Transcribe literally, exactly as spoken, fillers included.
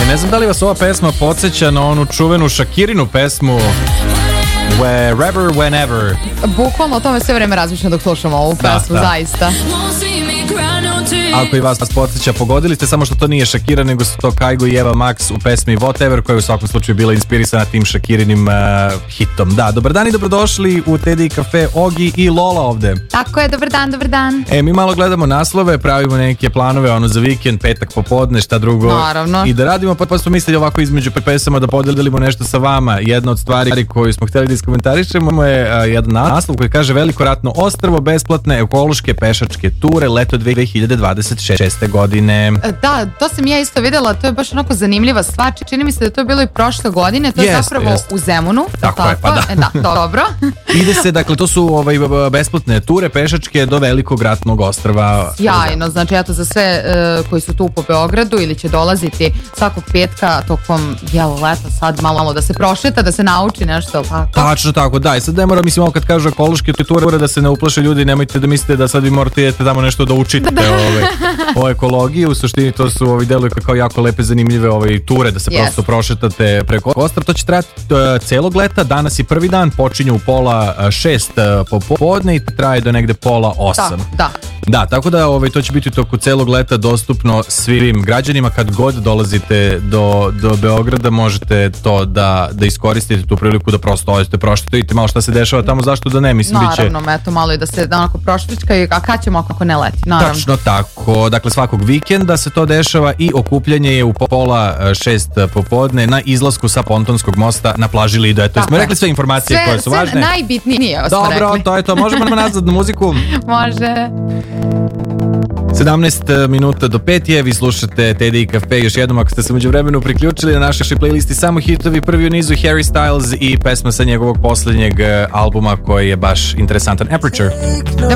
ne znam da li vas ova pesma podsjeća na onu čuvenu Shakirinu pesmu Wherever, Whenever. Bukvalno o tome sve vreme razmišljam dok slušam ovu pesmu, da, da. Zaista. Ako i vas podsjeća, pogodili ste, samo što to nije Shakira, nego su to Kygo i Eva Max u pesmi Whatever, koja je u svakom slučaju bila inspirisana tim Shakirinim uh, hitom. Da, dobar dan i dobrodošli u Teddy Cafe, Ogi i Lola ovde. Tako je, dobar dan, dobar dan. E, mi malo gledamo naslove, pravimo neke planove, ono za vikend, petak popodne, šta drugo. Naravno. I da radimo, pa, pa smo mislili ovako između pesama da podelimo nešto sa vama. Jedna od stvari koju smo htjeli da iskomentarišemo je uh, jedan naslov koji kaže: Veliko ratno ostrvo, besplatne ekološke pešačke ture, leto dve hiljade dvadeset šeste godine. Da, to sam ja isto videla, to je baš onako zanimljiva stvar. Čini mi se da je to bilo i prošle godine, to je jest, zapravo jest. U Zemunu. Tako, tako je, pa da. E, da, dobro. Ide se, dakle, to su ovaj, besplatne ture pešačke do Velikog ratnog ostrva. Sjajno, znači eto za sve uh, koji su tu po Beogradu ili će dolaziti svakog petka tokom jel, leta, sad malo, malo da se prošeta, da se nauči nešto. Tako. Tačno tako, da. I sad ne mora, mislim, ovo kad kažu ekološke ture, da se ne uplaše ljudi, nemojte da mislite da sad vi morate idete tamo nešto da učite ovaj, o ekologiji. U suštini to su ovi deluju kao jako lepe, zanimljive ovaj, ture, da se yes. prosto prošetate preko ostrva. To će trajati uh, celog leta. Danas je prvi dan, počinje u pola uh, šest uh, popodne i traje do negde pola osam. Da, da. Da, tako da ovaj, to će biti toku celog leta dostupno svim građanima. Kad god dolazite do, do Beograda, možete to da, da iskoristite tu priliku da prosto odete, prošetate malo šta se dešava tamo, zašto da ne, mislim. Naravno, biće... eto malo i da se da onako prošlička i a kad ćemo ako ne leti, naravno. Tačno tako, dakle svakog vikenda se to dešava i okupljanje je u pola šest popodne na izlasku sa Pontonskog mosta na plaži Lido. Eto, smo rekli sve informacije sve, koje su sve važne. najbitnije. Dobro, rekli. to je to, možemo nam nazad na muziku? Može. sedamnaest minuta do pet je, vi slušate Teddy Cafe. Još jednom, ako ste se među vremenu priključili na našoj playlisti, samo hitovi, prvi u nizu Harry Styles i pesma sa njegovog posljednjeg albuma koji je baš interesantan, Aperture.